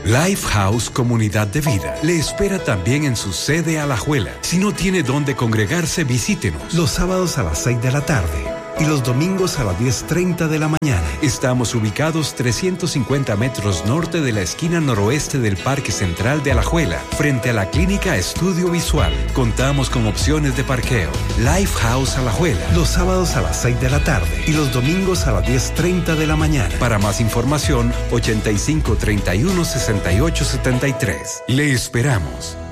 Lifehouse Comunidad de Vida le espera también en su sede Alajuela. Si no tiene dónde congregarse, visítenos. Los sábados a las 6 de la tarde y los domingos a las 10:30 de la mañana. Estamos ubicados 350 metros norte de la esquina noroeste del Parque Central de Alajuela, frente a la Clínica Estudio Visual. Contamos con opciones de parqueo. Lifehouse Alajuela. Los sábados a las 6 de la tarde y los domingos a las 10:30 de la mañana. Para más información, 85 31 68 73. Le esperamos.